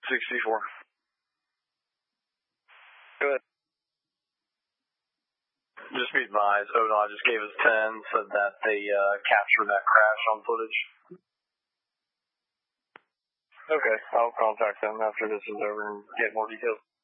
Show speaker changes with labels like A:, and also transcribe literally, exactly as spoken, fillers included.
A: sixty-four.
B: Go ahead.
A: Just be advised, O D O T just gave us ten, said that they uh, captured that crash on footage.
B: Okay, I'll contact them after this is over and get more details.